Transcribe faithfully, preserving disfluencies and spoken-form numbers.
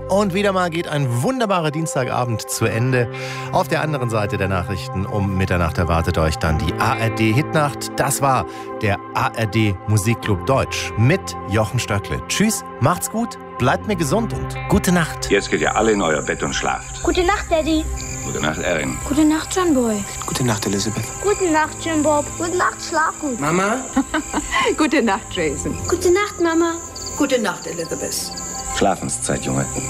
Und wieder mal geht ein wunderbarer Dienstagabend zu Ende. Auf der anderen Seite der Nachrichten um Mitternacht erwartet euch dann die A R D-Hitnacht. Das war der A R D-Musikclub Deutsch mit Jochen Stöckle. Tschüss, macht's gut, bleibt mir gesund und gute Nacht. Jetzt geht ihr alle in euer Bett und schlaft. Gute Nacht, Daddy. Gute Nacht, Erin. Gute Nacht, John Boy. Gute Nacht, Elizabeth. Gute Nacht, Jim Bob. Gute Nacht, schlaf gut. Mama? Gute Nacht, Jason. Gute Nacht, Mama. Gute Nacht, Elizabeth. Schlafenszeit, Junge.